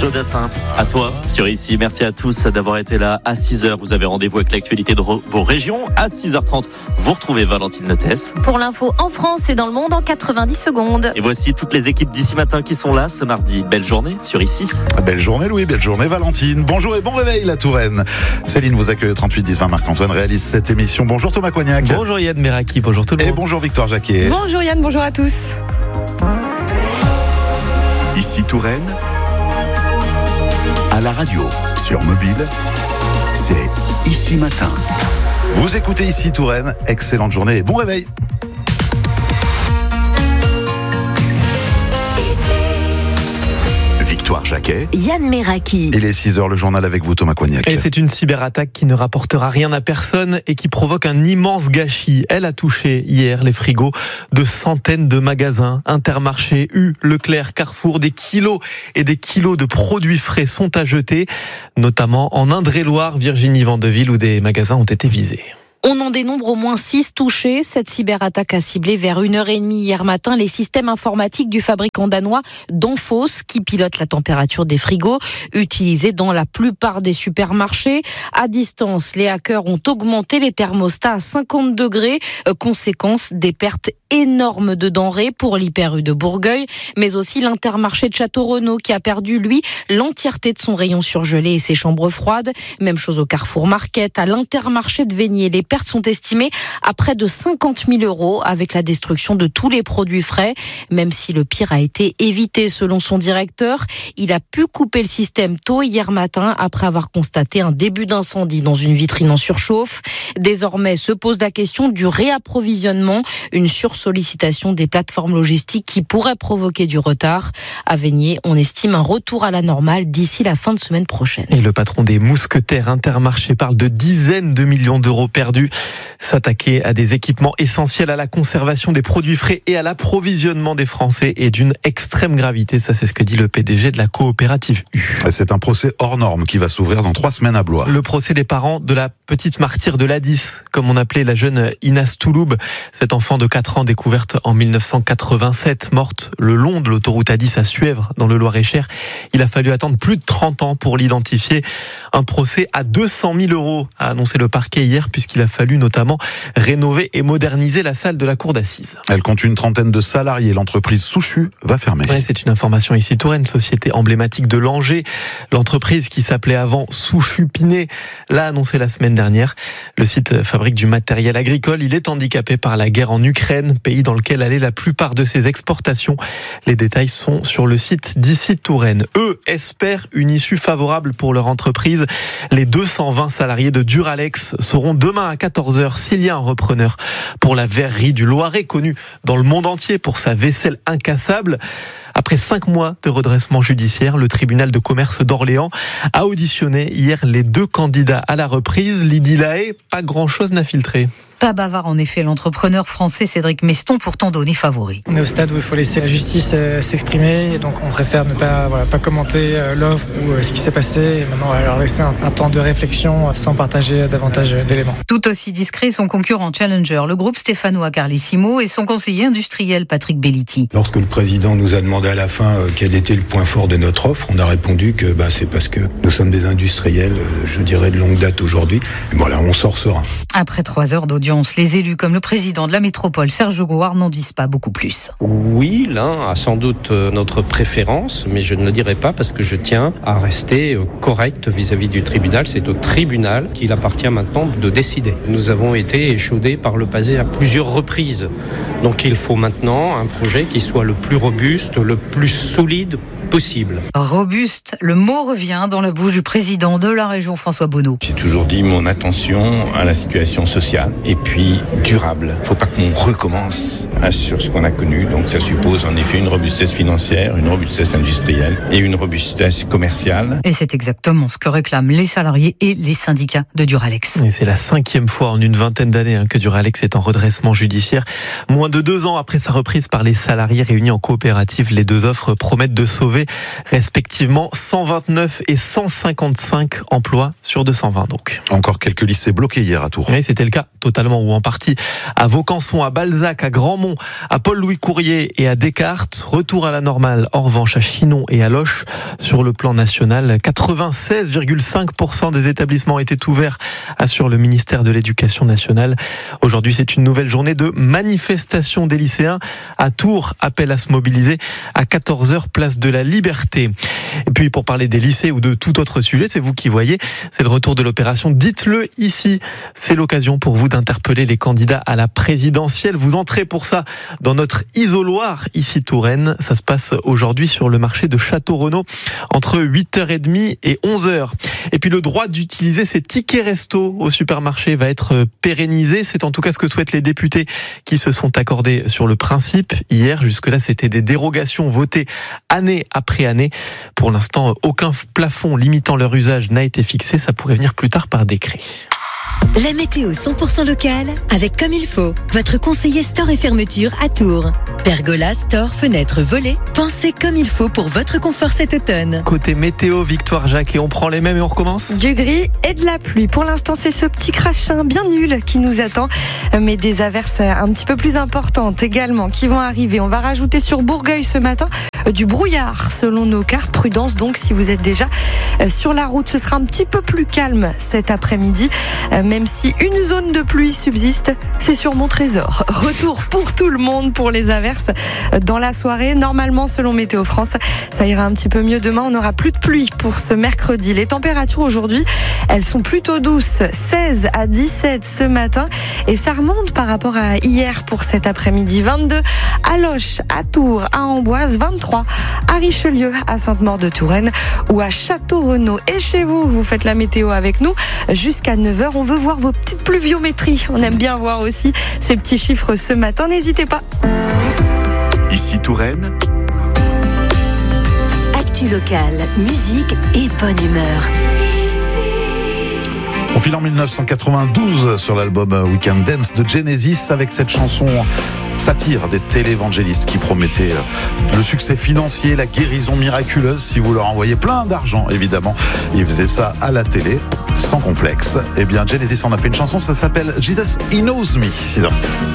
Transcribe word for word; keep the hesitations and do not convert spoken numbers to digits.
Jodassin, à toi sur Ici. Merci à tous d'avoir été là à six heures. Vous avez rendez-vous avec l'actualité de vos régions. À six heures trente, vous retrouvez Valentine Notès. Pour l'info en France et dans le monde en quatre-vingt-dix secondes. Et voici toutes les équipes d'Ici Matin qui sont là ce mardi. Belle journée sur Ici. Belle journée Louis, belle journée Valentine. Bonjour et bon réveil la Touraine. Céline vous accueille au trente-huit dix vingt. Marc-Antoine réalise cette émission. Bonjour Thomas Coignac. Bonjour Yann Meraki, bonjour tout le Et monde. bonjour Victoire Jacquet. Bonjour Yann, bonjour à tous. Ici Touraine, à la radio, sur mobile, c'est Ici Matin. Vous écoutez Ici Touraine, excellente journée et bon réveil. Victoire Jacquet. Yann Meraki. Il est six heures, le journal avec vous Thomas Coignac. Et c'est une cyberattaque qui ne rapportera rien à personne et qui provoque un immense gâchis. Elle a touché hier les frigos de centaines de magasins, Intermarché, U, Leclerc, Carrefour. Des kilos et des kilos de produits frais sont à jeter, notamment en Indre-et-Loire, Virginie-Vandeville, où des magasins ont été visés. On en dénombre au moins six touchés. Cette cyberattaque a ciblé vers une heure trente hier matin les systèmes informatiques du fabricant danois Danfoss, qui pilote la température des frigos, utilisés dans la plupart des supermarchés. À distance, les hackers ont augmenté les thermostats à cinquante degrés, conséquence des pertes énormes de denrées pour l'Hyper U de Bourgueil, mais aussi l'Intermarché de Château-Renaud qui a perdu, lui, l'entièreté de son rayon surgelé et ses chambres froides. Même chose au Carrefour Market, à l'Intermarché de Vénier. Les pertes sont estimées à près de cinquante mille euros avec la destruction de tous les produits frais. Même si le pire a été évité selon son directeur, il a pu couper le système tôt hier matin après avoir constaté un début d'incendie dans une vitrine en surchauffe. Désormais se pose la question du réapprovisionnement, une sursollicitation des plateformes logistiques qui pourrait provoquer du retard. À Vénier, on estime un retour à la normale d'ici la fin de semaine prochaine. Et le patron des mousquetaires Intermarché parle de dizaines de millions d'euros perdus. S'attaquer à des équipements essentiels à la conservation des produits frais et à l'approvisionnement des Français est d'une extrême gravité. Ça, c'est ce que dit le P D G de la coopérative U. C'est un procès hors norme qui va s'ouvrir dans trois semaines à Blois. Le procès des parents de la petite martyre de l'A dix, comme on appelait la jeune Inas Touloub, cette enfant de quatre ans découverte en mille neuf cent quatre-vingt-sept, morte le long de l'autoroute A dix à Suèvre, dans le Loir-et-Cher. Il a fallu attendre plus de trente ans pour l'identifier. Un procès à deux cent mille euros, a annoncé le parquet hier, puisqu'il a fallu notamment rénover et moderniser la salle de la cour d'assises. Elle compte une trentaine de salariés. L'entreprise Souchu va fermer. Ouais, c'est une information ici. Touraine, société emblématique de Langeais. L'entreprise qui s'appelait avant Souchu Pinet l'a annoncé la semaine dernière. Le site fabrique du matériel agricole. Il est handicapé par la guerre en Ukraine, pays dans lequel allaient la plupart de ses exportations. Les détails sont sur le site d'Ici Touraine. Eux espèrent une issue favorable pour leur entreprise. Les deux cent vingt salariés de Duralex seront demain à quatorze heures s'il y a un repreneur pour la verrerie du Loiret, connue dans le monde entier pour sa vaisselle incassable. Après cinq mois de redressement judiciaire, le tribunal de commerce d'Orléans a auditionné hier les deux candidats à la reprise. Lydie Lahaye, pas grand-chose n'a filtré. Pas bavard en effet, l'entrepreneur français Cédric Meston pourtant donné favori. On est au stade où il faut laisser la justice euh, s'exprimer, et donc on préfère ne pas, voilà, pas commenter euh, l'offre ou euh, ce qui s'est passé, et maintenant on va leur laisser un, un temps de réflexion euh, sans partager davantage euh, d'éléments. Tout aussi discret, son concurrent Challenger, le groupe stéphanois Carlissimo et son conseiller industriel Patrick Bellitti. Lorsque le président nous a demandé à la fin euh, quel était le point fort de notre offre, on a répondu que bah, c'est parce que nous sommes des industriels, euh, je dirais de longue date aujourd'hui. Et voilà, on sort serein. Après trois heures d'audience, les élus comme le président de la métropole, Serge Gouard, n'en disent pas beaucoup plus. Oui, l'un a sans doute notre préférence, mais je ne le dirai pas parce que je tiens à rester correct vis-à-vis du tribunal. C'est au tribunal qu'il appartient maintenant de décider. Nous avons été échaudés par le passé à plusieurs reprises. Donc il faut maintenant un projet qui soit le plus robuste, le plus solide possible. Robuste, le mot revient dans la bouche du président de la région, François Bonneau. J'ai toujours dit mon attention à la situation sociale et puis durable. Il ne faut pas qu'on recommence sur ce qu'on a connu. Donc ça suppose en effet une robustesse financière, une robustesse industrielle et une robustesse commerciale. Et c'est exactement ce que réclament les salariés et les syndicats de Duralex. Et c'est la cinquième fois en une vingtaine d'années hein, que Duralex est en redressement judiciaire. Moins de de deux ans après sa reprise par les salariés réunis en coopérative, les deux offres promettent de sauver respectivement cent vingt-neuf et cent cinquante-cinq emplois sur deux cent vingt donc. Encore quelques lycées bloqués hier à Tours. Oui, c'était le cas totalement ou en partie à Vaucanson, à Balzac, à Grandmont, à Paul-Louis Courrier et à Descartes. Retour à la normale en revanche à Chinon et à Loches. Sur le plan national, quatre-vingt-seize virgule cinq pour cent des établissements étaient ouverts, assure le ministère de l'Éducation nationale. Aujourd'hui, c'est une nouvelle journée de manifestation des lycéens. À Tours, appel à se mobiliser à quatorze heures, place de la Liberté. Et puis, pour parler des lycées ou de tout autre sujet, c'est vous qui voyez, c'est le retour de l'opération Dites-le ici. C'est l'occasion pour vous d'interpeller les candidats à la présidentielle. Vous entrez pour ça dans notre isoloir, ici Touraine. Ça se passe aujourd'hui sur le marché de Château-Renaud entre huit heures trente et onze heures. Et puis, le droit d'utiliser ces tickets resto au supermarché va être pérennisé. C'est en tout cas ce que souhaitent les députés qui se sont accordés sur le principe. Hier, jusque-là, c'était des dérogations votées année après année. Pour l'instant, aucun plafond limitant leur usage n'a été fixé. Ça pourrait venir plus tard par décret. La météo cent pour cent locale avec Comme il faut, votre conseiller store et fermeture à Tours. Pergola, store, fenêtres, volets, pensez comme il faut pour votre confort cet automne. Côté météo, Victoire Jacques, et on prend les mêmes et on recommence. Du gris et de la pluie. Pour l'instant, c'est ce petit crachin bien nul qui nous attend, mais des averses un petit peu plus importantes également qui vont arriver. On va rajouter sur Bourgueil ce matin du brouillard selon nos cartes. Prudence donc si vous êtes déjà sur la route. Ce sera un petit peu plus calme cet après-midi, même si une zone de pluie subsiste, c'est sur mon trésor. Retour pour tout le monde pour les averses dans la soirée. Normalement, selon Météo France, ça ira un petit peu mieux demain. On n'aura plus de pluie pour ce mercredi. Les températures aujourd'hui, elles sont plutôt douces. seize à dix-sept ce matin et ça remonte par rapport à hier pour cet après-midi. vingt-deux à Loches, à Tours, à Amboise, vingt-trois à Richelieu, à Sainte-Maure-de-Touraine ou à Château-Renaud. Et chez vous, vous faites la météo avec nous jusqu'à neuf heures. On veut voir vos petites pluviométries. On aime bien voir aussi ces petits chiffres ce matin. N'hésitez pas. Ici Touraine. Actu locale, musique et bonne humeur. On file en dix-neuf cent quatre-vingt-douze sur l'album Weekend Dance de Genesis avec cette chanson satire des télévangélistes qui promettaient le succès financier, la guérison miraculeuse si vous leur envoyez plein d'argent évidemment. Ils faisaient ça à la télé sans complexe. Eh bien Genesis en a fait une chanson, ça s'appelle Jesus He Knows Me. six heures six.